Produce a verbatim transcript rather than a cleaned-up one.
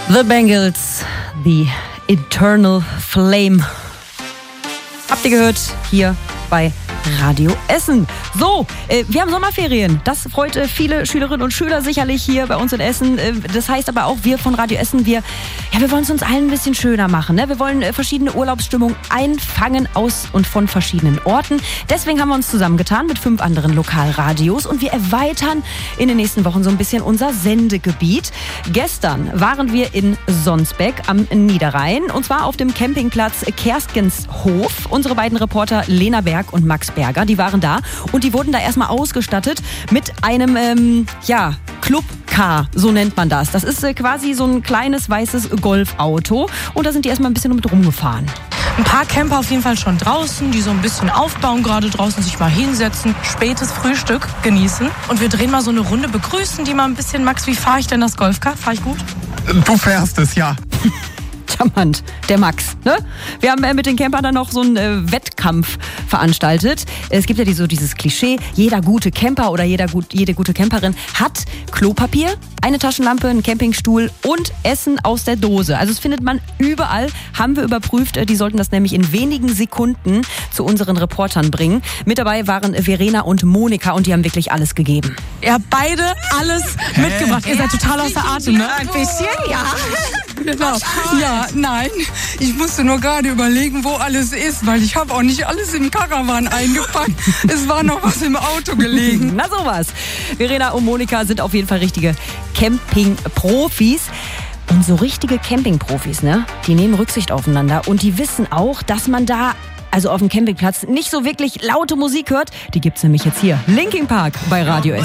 The Bangles, The Eternal Flame. Habt ihr gehört? Hier bei Radio Essen. So, äh, wir haben Sommerferien. Das freut äh, viele Schülerinnen und Schüler sicherlich hier bei uns in Essen. Äh, das heißt aber auch, wir von Radio Essen, wir, ja, wir wollen es uns allen ein bisschen schöner machen. Ne? Wir wollen äh, verschiedene Urlaubsstimmungen einfangen aus und von verschiedenen Orten. Deswegen haben wir uns zusammengetan mit fünf anderen Lokalradios und wir erweitern in den nächsten Wochen so ein bisschen unser Sendegebiet. Gestern waren wir in Sonsbeck am Niederrhein und zwar auf dem Campingplatz Kerstgenshof. Unsere beiden Reporter Lena Berg und Max Berger, die waren da und die wurden da erstmal ausgestattet mit einem, ähm, ja, Clubcar, so nennt man das. Das ist äh, quasi so ein kleines weißes Golfauto und da sind die erstmal ein bisschen mit rumgefahren. Ein paar Camper auf jeden Fall schon draußen, die so ein bisschen aufbauen, gerade draußen sich mal hinsetzen, spätes Frühstück genießen. Und wir drehen mal so eine Runde, begrüßen die mal ein bisschen. Max, wie fahre ich denn das Golfcar? Fahre ich gut? Du fährst es, ja. Charmant, der Max. Ne? Wir haben äh, mit den Campern dann noch so einen äh, Wettkampf veranstaltet. Es gibt ja die, so dieses Klischee, jeder gute Camper oder jeder gut, jede gute Camperin hat Klopapier, eine Taschenlampe, einen Campingstuhl und Essen aus der Dose. Also das findet man überall, haben wir überprüft. Die sollten das nämlich in wenigen Sekunden zu unseren Reportern bringen. Mit dabei waren Verena und Monika und die haben wirklich alles gegeben. Ihr habt beide alles Hä? mitgebracht. Ihr seid total außer Atem, ne? Ein bisschen, ja. Genau. Ja, nein. Ich musste nur gerade überlegen, wo alles ist, weil ich habe auch nicht alles im Karawan eingepackt. Es war noch was im Auto gelegen. Na sowas. Verena und Monika sind auf jeden Fall richtige Camping-Profis. Und so richtige Camping-Profis, ne? Die nehmen Rücksicht aufeinander und die wissen auch, dass man da, also auf dem Campingplatz, nicht so wirklich laute Musik hört. Die gibt's nämlich jetzt hier. Linkin Park bei Radio Essen.